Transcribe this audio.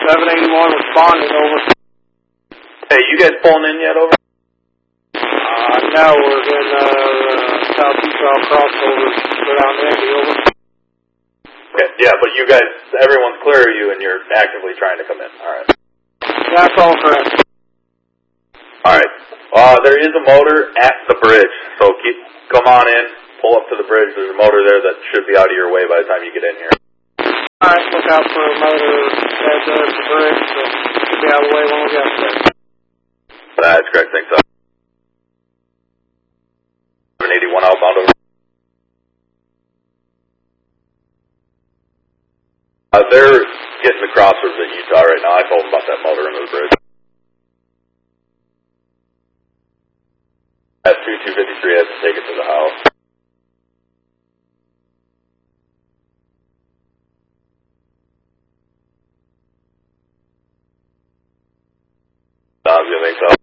781 responded, over. Hey, you guys pulling in yet, over? No, we're in South Utah crossover. We're down to Indy, over. Okay, yeah, but you guys, everyone's clear of you and you're actively trying to come in. All right. That's all correct. All right. There is a motor at the bridge, so come on in, pull up to the bridge. There's a motor there that should be out of your way by the time you get in here. All right, look out for a motor at the bridge, so should be out of the way when we get there. That's correct, thanks. 781 outbound, over. They're getting the crossroads at Utah right now. I told them about that motor under the bridge. At 2253, I have to take it to the house. I was going to think so.